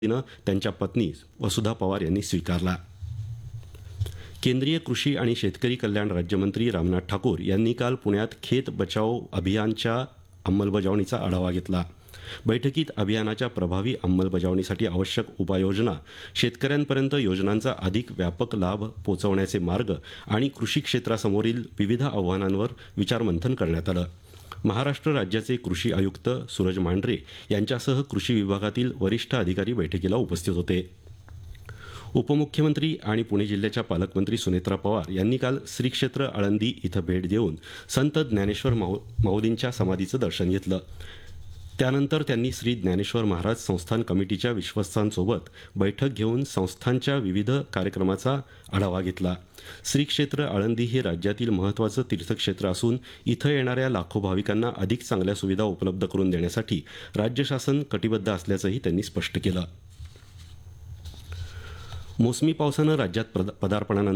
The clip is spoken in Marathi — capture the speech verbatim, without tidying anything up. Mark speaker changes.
Speaker 1: तिनं त्यांच्या पत्नी वसुधा पवार यांनी स्वीकारला. केंद्रीय कृषी आणि शेतकरी कल्याण राज्यमंत्री रामनाथ ठाकूर यांनी काल पुण्यात खेत बचाओ अभियानच्या अंमलबजावणीचा आढावा घेतला. बैठकीत अभियानाच्या प्रभावी अंमलबजावणीसाठी आवश्यक उपाययोजना, शेतकऱ्यांपर्यंत योजनांचा अधिक व्यापक लाभ पोहोचवण्याचे मार्ग आणि कृषी क्षेत्रासमोरील विविध आव्हानांवर विचारमंथन करण्यात आलं. महाराष्ट्र राज्याचे कृषी आयुक्त सूरज मांढरे यांच्यासह कृषी विभागातील वरिष्ठ अधिकारी बैठकीला उपस्थित होते. उपमुख्यमंत्री आणि पुणे जिल्ह्याच्या पालकमंत्री सुनेत्रा पवार यांनी काल श्री क्षेत्र आळंदी इथं भेट देऊन संत ज्ञानेश्वर माऊ माऊलींच्या समाधीचं दर्शन घेतलं. त्यानंतर त्यांनी श्री ज्ञानेश्वर महाराज संस्थान कमिटीच्या विश्वस्तांसोबत बैठक घेऊन संस्थांच्या विविध कार्यक्रमाचा आढावा घेतला. श्री क्षेत्र आळंदी हे राज्यातील महत्त्वाचं तीर्थक्षेत्र असून इथं येणाऱ्या लाखो भाविकांना अधिक चांगल्या सुविधा उपलब्ध करून देण्यासाठी राज्य शासन कटिबद्ध असल्याचंही त्यांनी स्पष्ट केलं. मोसमी पावसानं राज्यात पदार्पणानंतर